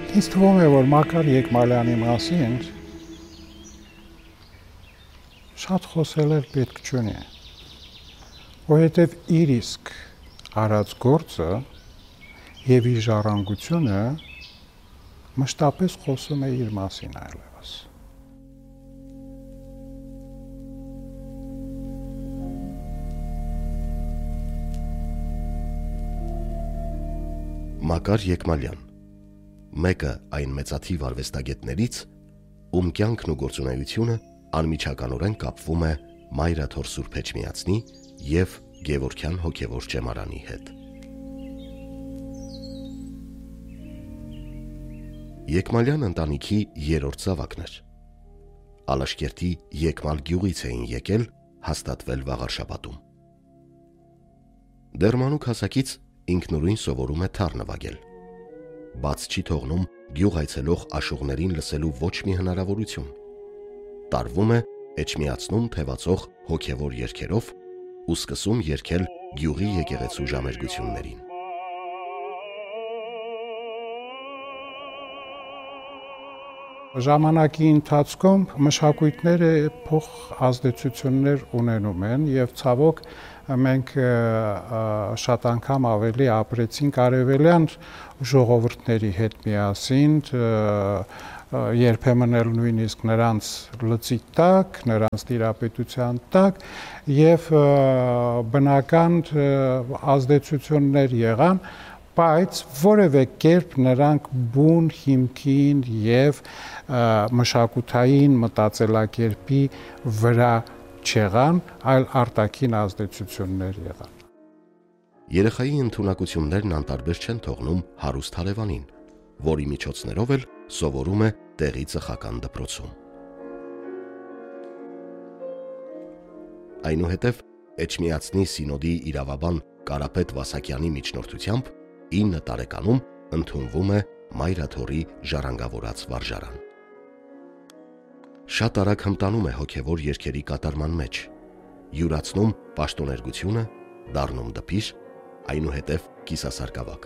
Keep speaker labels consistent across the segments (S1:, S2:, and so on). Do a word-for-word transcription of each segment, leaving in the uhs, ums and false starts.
S1: Ինձ թվում է, որ Մակար Եկմալյանի մասին շատ խոսել էլ պետք չունի, որովհետև իր իսկ արած գործը եւ իր ժառանգությունը մշտապես խոսում է իր մասին այլևս։
S2: Մակար Եկմալյան, մեկը այն մեծաթիվ արվեստագետներից, ում կյանքն ու գործունեությունը անմիջականորեն կապվում է Մայրաթոր Սուրբ Էջմիածնի և Գևորգյան հոգևոր ճեմարանի հետ։ Եկմալյան ընտանիքի երրորդ զավակն էր։ Ալաշկերտի Եկմալ գյուղից էին եկել, հաստատվել Վաղարշապատում։ Դեռ մանուկ հասակից ինքնուրույն սովորում է թառ նվագել։ Բաց չի թողնում գյուղ այցելող աշուղներին լսելու ոչ մի հնարավորություն։ Տարվում է Էջմիածնում թևածող հոգևոր երգերով ու սկսում երգել գյուղի եկեղեցու ժամերգություններին։
S1: Ժամանակի ընթացքում մշակույթները փոխ ազդեցություններ ունենում են եւ ցավոք մենք շատ անգամ ավելի ապրեցինք արևելյան ժողովուրդների հետ միասին, երբեմն էլ նույնիսկ նրանց լծի տակ, նրանց տիրապետության տակ եւ բնական ազդեցություններ եղան, բայց որևէ կերպ նրանք բուն հիմքին եւ մշակութային մտածելակերպի վրա չեղան, այլ արտաքին ազդեցություններ եղան։
S2: Երեխայի ընդունակություններն անտարբեր չեն թողնում հարուստ հարևանին, որի միջոցներով էլ սովորում է տեղի ծխական դպրոցում։ Այնուհետև Էջմիածնի սինոդի իրավաբան Կարապետ Վասակյանի միջնորդությամբ ինը տարեկանում ընդունվում է Մայրաթորի ժառանգավորած վարժարան։ Շատ արագ հմտանում է հոգևոր երգերի կատարման մեջ, յուրացնում պաշտոներգությունը, դառնում դպիր, այնուհետև կիսասարկավակ։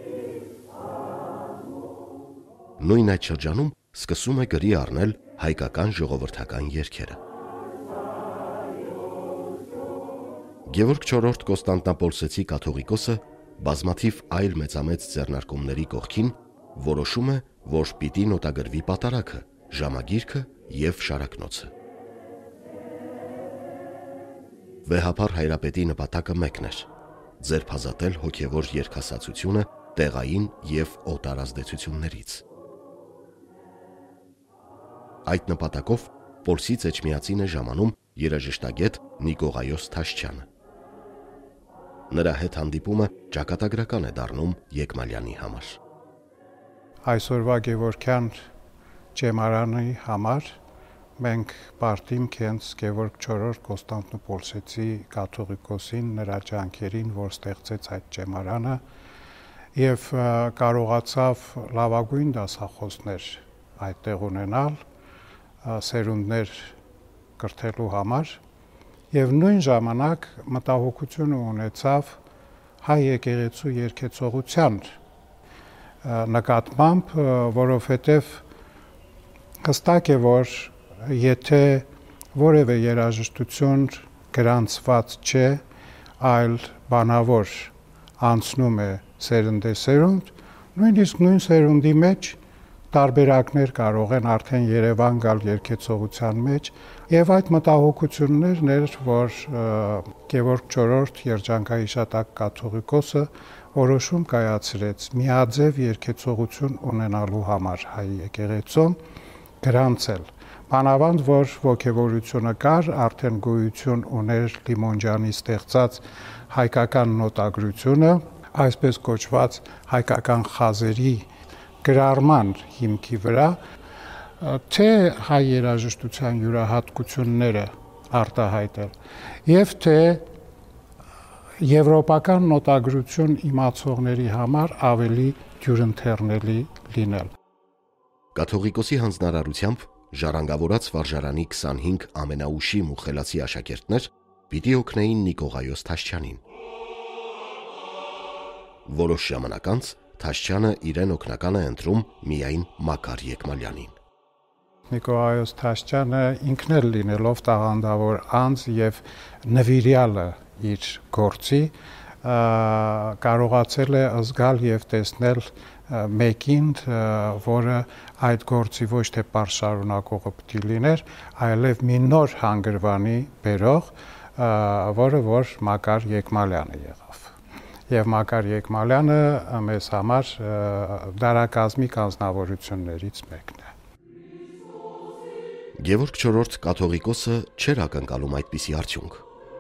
S2: Նույն այդ շրջանում սկսում է գրի առնել հայկական ժողովրդական երգերը։ Գևորգ չորրորդ Կոստանդնապոլսեցի կաթողիկոսը բազմաթիվ այլ մեծամեծ ձեռնարկումների կողքին որոշում է, որ պիտի նոտագրվի պատարագը, ժամագիրքը և շարակնոցը։ Վեհափառ Հայրապետի նպատակը մեկն էր՝ ձերբազատել հոգևոր երգասացությունը տեղային և օտար ազդեցություններից։ Այդ նպատակով Պոլսից Էջմիածին է ժամանում երաժշտագետ Նիկողայոս Թաշչյանը։ Նրա հետ հանդիպումը ճակատագրական է դառնում Եկմալյանի համար։
S1: Այսօրվա Գևորգյան ճեմարանի համար մենք պարտիմք հենց Գևորգ չորրորդ Կոստանդնուպոլսեցի կաթողիկոսին, նրա ջանքերին, որ ստեղծեց այդ ճեմարանը եւ կարողացավ լավագույն դասախոսներ այդտեղ ունենալ, սերունդներ կրթելու համար եւ նույն ժամանակ մտահոգությունը ունեցավ հայ եկեղեցու երգեցողության նկատմամբ, որովհետև հստակ է, որ եթե որևէ երաժշտություն գրանցված չէ, այլ բանավոր անցնում է սերնդեսերունդ, նույնիսկ նույն սերունդի մեջ տարբերակներ կարող են արդեն Երևան գալ երգեցողության մեջ, եւ այդ մտահոգություններն էր, որ Գևորգ չորրորդ երջանկահիշատակ կաթողիկոսը որոշում կայացրեց միաձև երգեցողություն ունենալու համար հայ եկեղեցում գրանցել։ Մանավանդ որ ոգևորությունը կար, արդեն գոյություն ուներ Լիմոնջյանի ստեղծած հայկական նոտագրությունը, այսպես կոչված հայկական խազերի գրառման հիմքի վրա, թե հայ երաժշտության յուրահատկությունները արտահայտել եւ թե եվրոպական նոտագրություն իմացողների համար ավելի դյուրընթեռնելի լինել։
S2: Կաթողիկոսի հանձնարարությամբ ժառանգավորած վարժարանի քսանհինգ ամենաուշիմ ու խելացի աշակերտներ պիտի օգնեին Նիկողայոս Թաշչյանին։ Որոշ ժամանակ անց Թաշչյանը իրեն օգնական է ընտրում միայն Մակար Եկմալյանին։
S1: Նիկոլայոս Թաշչյանը ինքն էլ լինելով տաղանդավոր անձ եւ նվիրյալը իր գործի կարողացել է զգալ եւ տեսնել մեկին, որը այդ գործի ոչ թե պարզ շարունակողը պետք է լիներ, այլև մի նոր հանգրվանի բերող, որը որ Մակար Եկմալյանը եղավ։ Եվ Մակար Եկմալյանը մեզ համար դարակազմիկ անձնավորություններից մեկն է։
S2: Գևորգ չորրորդ կաթողիկոսը չէր ակնկալում այդպիսի արդյունք։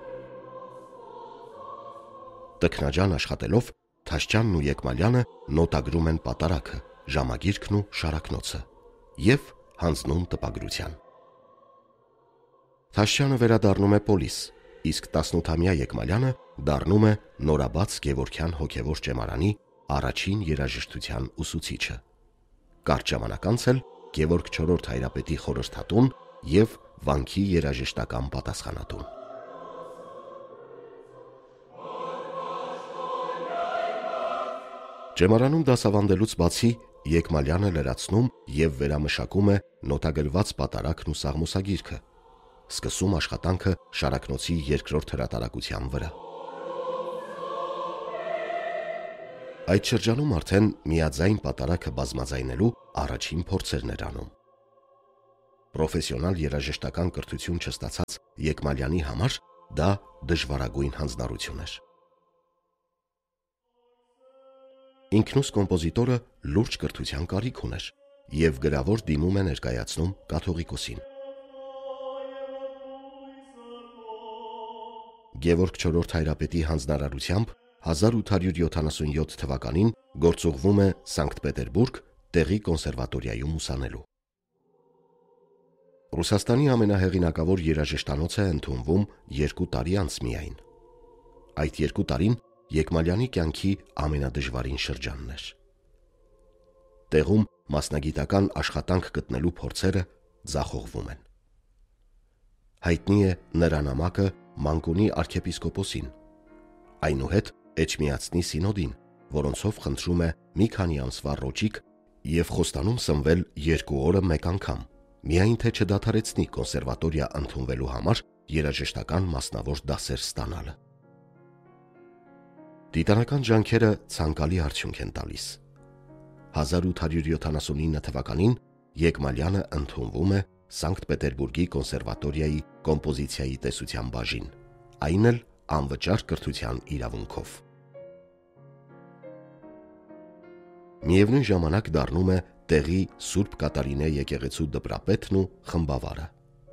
S2: Տքնաջան աշխատելով Թաշչյանն ու Եկմալյանը նոտագրում են պատարագը, ժամագիրքն ու շարակնոցը եւ հանձնում տպագրության։ Թաշչյանը վերադառնում է պոլիս, իսկ տասնութամյա Եկմալյանը դառնում է նորաբաց Գևորգյան հոգևոր ճեմարանի առաջին երաժշտության ուսուցիչը։ Կարճ ժամանակ անց էլ Գևորգ չորրորդ հայրապետի խորհրդատուն եւ վանքի երաժշտական պատասխանատուն։ Ճեմարանում դասավանդելուց բացի Եկմալյանը լրացնում եւ վերամշակում է նոտագրված պատարագն ու սաղմոսագիրքը, սկսում աշխատանքը շարակնոցի երկրորդ հրատարակության վրա։ Այդ շրջանում արդեն միաձայն պատարագը բազմաձայնելու առաջին փորձերն էր անում։ Պրոֆեսիոնալ երաժշտական կրթություն չստացած Եկմալյանի համար դա դժվարագույն հանձնառություն էր։ Ինքնուս կոմպոզիտորը լուրջ կրթության կարիք ուներ եւ գրավոր դիմում է ներկայացնում կաթողիկոսին։ Գևորգ չորրորդ հայրապետի հանձնարարությամբ հազար ութ հարյուր յոթանասունյոթ թվականին գործուղվում է Սանկտ Պետերբուրգ տեղի կոնսերվատորիայում ուսանելու։ Ռուսաստանի ամենահեղինակավոր երաժշտանոց է ընդունվում երկու տարի անց միայն։ Այդ երկու տարին Եկմալյանի կյանքի ամենադժվարին շրջանն էր։ Տեղում մասնագիտական աշխատանք գտնելու փորձերը ձախողվում են։ Հայտնի է նրա նամակը Մանկունի arczepiskoposին, այնուհետ Էջմիածնի սինոդին, որոնցով խնդրում է մի քանի ամսվա ռոճիկ եւ խոստանում սնվել երկու օրը մեկ անգամ, միայն թե չդադարեցնի կոնսերվատորիա ընդունվելու համար երաժշտական մասնավոր դասեր ստանալը։ Դիտանական ջանքերը ցանկալի արդյունք են տալիս։ հազար ութ հարյուր յոթանասունինը թվականին Եկմալյանը ընդունվում է Սանկտ Պետերբուրգի կոնսերվատորիայի կոմպոզիցիայի տեսության բաժին, այն էլ անվճար կրթության իրավունքով։ Միևնույն ժամանակ դառնում է տեղի Սուրբ Կատարինե եկեղեցու դպրապետն ու խմբավարը։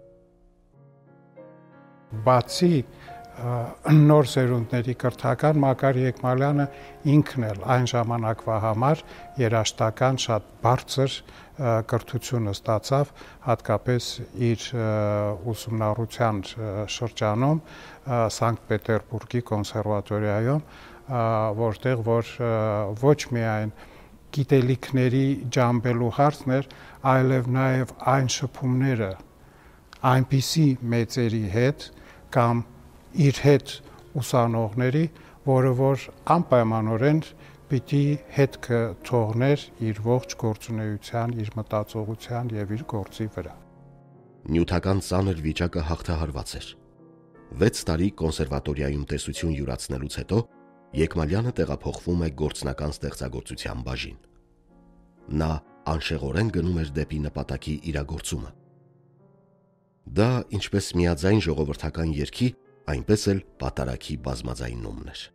S1: Բացի նոր սերունդների կրթական Մակար Եկմալյանը ինքն էլ այն ժամանակվա համար երաժշտական շատ բարձր կրթությունը ստացավ, հատկապես իր ուսումնառության շրջանում Սանկտ Պետերբուրգի կոնսերվատորիայում, որտեղ որ ոչ միայն գիտելիքների ջամբելու հարցն էր, այլև նաև այն շփումները այնպիսի մեծերի հետ կամ իր հետ ուսանողների, որը որ անպայմանորեն պիտի հետքը թողներ իր ողջ գործունեության, իր մտածողության եւ իր գործի վրա։
S2: Նյութական ծանր վիճակը հաղթահարված էր։ վեց տարի կոնսերվատորիայում տեսություն յուրացնելուց հետո Եկմալյանը տեղափոխվում է գործնական ստեղծագործության բաժին։ Նա անշեղորեն գնում էր դեպի նպատակի իրագործումը։ Դա ինչպես միաձայն ժողովրդական երգի, այնպես էլ պատարագի բազմաձայնումն էր։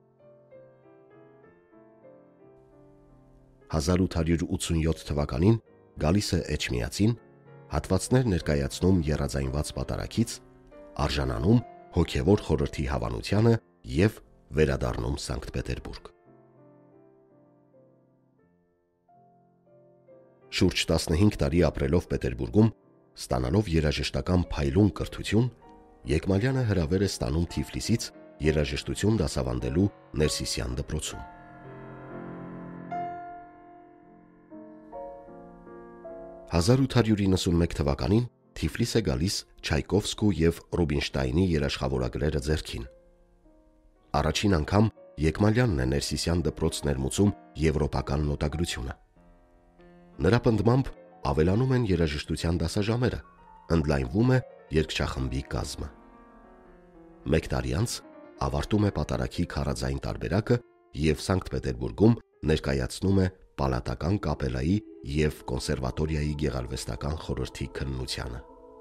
S2: հազար ութ հարյուր ութսունյոթ թվականին գալիս է Էջմիածին, հատվածներ ներկայացնում եռաձայնված պատարագից, արժանանում հոգևոր խորհրդի հավանությանը եւ վերադառնում Սանկտ Պետերբուրգ։ Շուրջ տասնհինգ տարի ապրելով Պետերբուրգում, ստանալով երաժշտական փայլուն կրթություն, Եկմալյանը հրավեր է ստանում Թիֆլիսից երաժշտություն դասավանդելու Ներսիսյան դպրոցում։ հազար ութ հարյուր իննսունմեկ թվականին Թիֆլիս է գալիս Չայկովսկու եւ Ռուբինշտայնի երաշխավորագրերը ձեռքին։ Առաջին անգամ Եկմալյանն է Ներսիսյան դպրոց ներմուծում եվրոպական նոտագրությունը։ Նրա պնդմամբ ավելանում են երաժշտության դասաժամերը, ընդլայնվում է երգչախմբի կազմը։ Մեկ տարի անց ավարտում է պատարագի քարաձայն տարբերակը և Սանկտ Պետերբուրգում ներկայացնում է պալատական կապելայի և կոնսերվատորիայի գեղարվեստական խորհրդի քննությանը։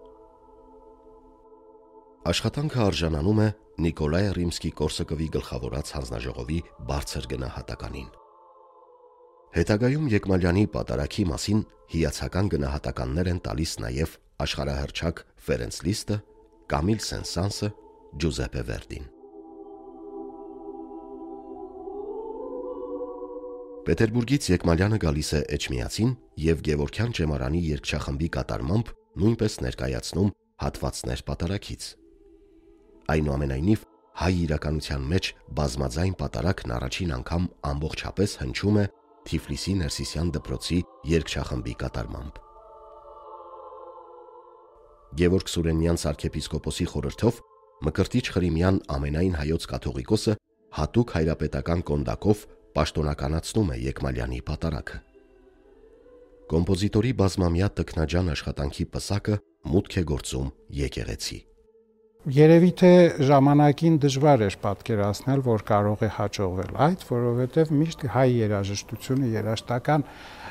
S2: Աշխատանքը արժանանում է Նիկոլայ Ռիմսկի-Կորսակովի գլխավորած հանձնաժողովի բարձր գնահատականին։ Հետագայում Եկմալյանի պատարագի մասին հիացական գնահատականներ են տալիս նաև աշխարհահռչակ Ֆերենց Լիստը, Կամիլ Սեն-Սանսը, Ջուզեպպե Վերդին։ Պետերբուրգից Եկմալյանը գալիս է Էջմիածին և Գևորգյան ճեմարանի երգչախմբի կատարմամբ նույնպես ներկայացնում հատվածներ պատարագից։ Այնուամենայնիվ, հայ իրականության մեջ բազմաձայն պատարագն առաջին անգամ ամբողջապես հնչում է Թիֆլիսի Ներսիսյան դպրոցի երգչախմբի կատարմամբ։ Գևորգ Սուրենյանց arczepiskopos-ի խորհրդով Մկրտիչ Ղրիմյան ամենայն հայոց կաթողիկոսը հատուկ հայրապետական կոնդակով պաշտոնականացնում է Եկմալյանի պատարագը։ Կոմպոզիտորի բազմամյա տքնաջան աշխատանքի պսակը մուտք է գործում եկեղեցի։
S1: Երևի թե ժամանակին դժվար էր պատկերացնել, որ կարող է հաջողվել այդ, որովհետև միշտ հայ երաժշտությունը, երաժշտական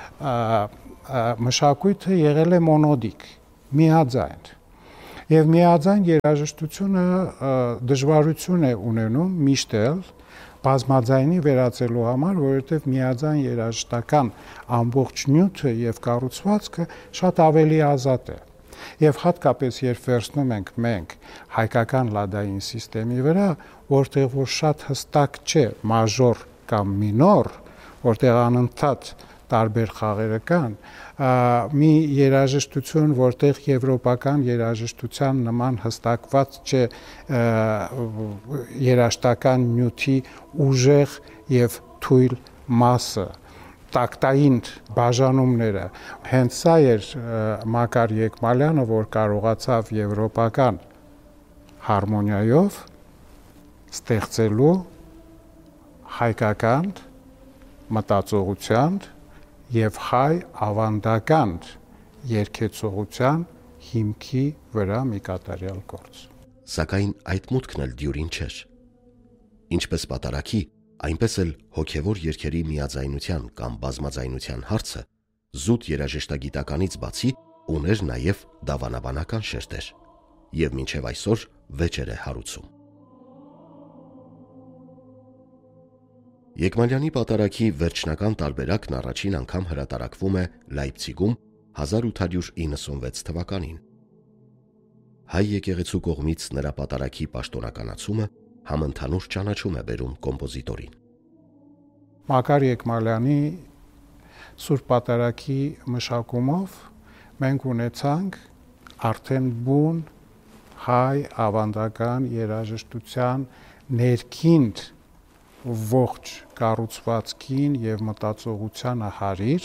S1: մշակույթը եղել է մոնոդիկ, միաձայն։ Եվ միաձայն երաժշտությունը դժվարություն է ունենում միշտ էլ բազմաձայնի վերածելու համար, որովհետև միաձայն երաժշտական ամբողջ նյութը եւ կառուցվածքը շատ ավելի ազատ է։ Եվ հատկապես երբ վերցնում ենք մենք հայկական լադային սիստեմի վրա, որտեղ որ շատ հստակ չէ մաժոր կամ մինոր, որտեղ անընդհատ տարբեր խաղերը կան, մի երաժշտություն, որտեղ եվրոպական երաժշտության նման հստակված չէ երաժշտական նյութի ուժեղ եւ թույլ մասը, տակտային բաժանումները, հենց սա էր Մակար Եկմալյանը, որ կարողացավ եվրոպական հարմոնիայով ստեղծելու հայկական մտածողության եւ հայ ավանդական երգեցողության հիմքի վրա մի կատարյալ գործ։
S2: Սակայն այդ մուտքն էլ դյուրին չէր։ Ինչպես պատարագի, այնպես էլ հոգևոր երգերի միաձայնության կամ բազմաձայնության հարցը զուտ երաժշտագիտականից բացի ուներ նաև դավանաբանական շերտեր եւ մինչեւ այսօր վեճեր է հարուցում։ Եկմալյանի պատարագի վերջնական տարբերակն առաջին անգամ հրատարակվում է Լայպցիգում հազար ութ հարյուր իննսունվեց թվականին։ Հայ եկեղեցու կողմից նրա պատարագի պաշտոնականացումը համընդհանուր ճանաչում է բերում կոմպոզիտորին։
S1: Մակար Եկմալյանի Սուրբ պատարագի մշակումով մենք ունեցանք արդեն բուն հայ ավանդական երաժշտության ներքին ողջ կառուցվածքին եւ մտածողությանը հարիր,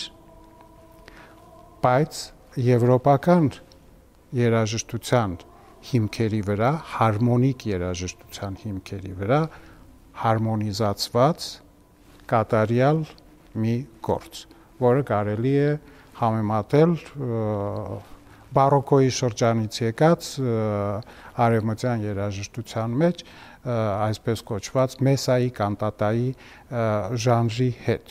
S1: բայց եվրոպական երաժշտության հիմքերի վրա, հարմոնիկ երաժշտության հիմքերի վրա հարմոնիզացված կատարյալ մի գործ, որը կարելի է համեմատել բարոկոյի շրջանից եկած արևմտյան երաժշտության մեջ այսպես կոչված մեսայի կանտատայի ժանրի հետ։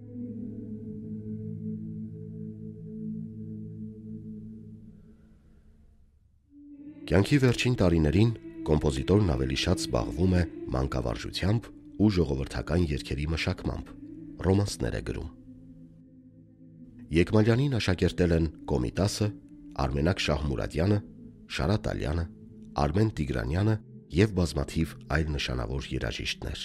S2: Կյանքի վերջին տարիներին կոմպոզիտորն ավելի շատ զբաղվում է մանկավարժությամբ ու ժողովրդական երգերի մշակմամբ, ռոմանսներ է գրում։ Եկմալյանին աշակերտել են Կոմիտասը, Արմենակ Շահմուրադյանը, Շարատ Ալյանը, Արմեն Տիգրանյանը և բազմաթիվ այլ նշանավոր երաժիշտներ։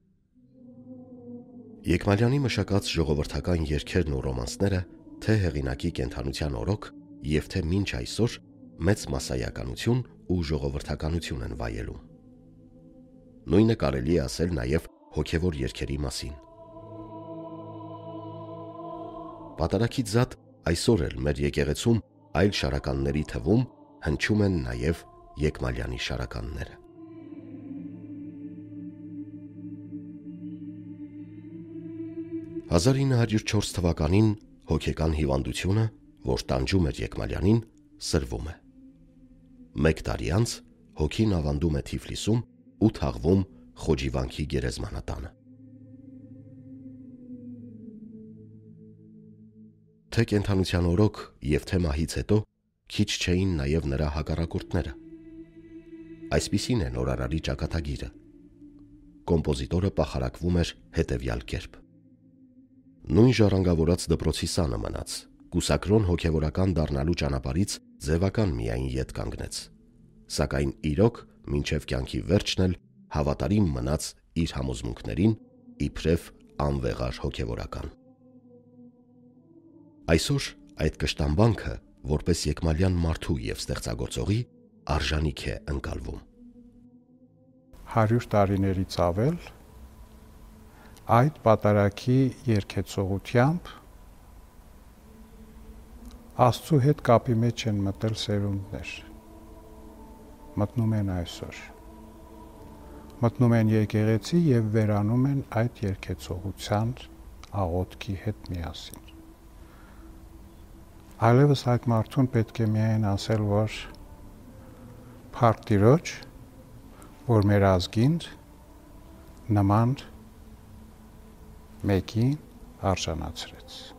S2: Եկմալյանի մշակած ժողովրդական երգերն ու ռոմանսները թե հեղինակի կենդանության օրոք և թե մինչ այսօր մեծ մասսայականություն ու ժողովրդականություն են վայելում։ Նույնը կարելի է ասել նաև հոգևոր երգերի մասին։ Պատարագից զատ այսօր էլ մեր եկեղեցում այլ շարականների թվում հնչում են նաև Եկմալյանի շարականները։ հազար ինը հարյուր չորս թվականին հոգեկան հիվանդությունը, որ տանջում էր Եկմալյանին, սրվում է։ Մեկ տարի անց հոգին ավանդում է Թիֆլիսում ու թաղվում Խոջիվանքի գերեզմանատանը։ Թե կենդանության օրոք և թե մահից հետո քիչ չէին նաև նրա հակառակորդները։ Այսպիսին է նորարարի ճակատագիրը։ Կոմպոզիտորը պախարակվում էր հետևյալ կերպ. նույն ժառանգավորած դպրոցի սանը մնաց, կուսակրոն հոգևորական դառնալու ճանապարհից ձևական միայն ետ կանգնեց, սակայն իրոք մինչև կյանքի վերջն էլ հավատարիմ մնաց իր համոզմունքներին, իբրև անվեղար հոգևորական։ Այսօր այդ կշտամբանքը, որպես Եկմալյան մարդու և ստեղծագործողի, արժանիք է ընկալվում։
S1: հարյուր տարիներից ավել այդ պատարագի երգեցողությամբ Աստծու հետ կապի մեջ են մտել սերունդներ, մտնում են այսօր, մտնում են եկեղեցի և վերանում են այդ երգեցողության աղոթքի հետ միասին։ Այլևս այդ մարդուն պետք է միայն ասել, որ փառք Տիրոջ, որ մեր ազգին նման մեկին արժանացրեց։